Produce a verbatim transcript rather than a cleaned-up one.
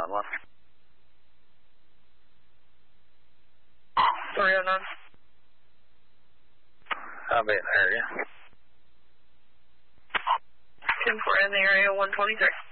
one. three oh nine. I'll be in the area. ten four in the area, one twenty-three.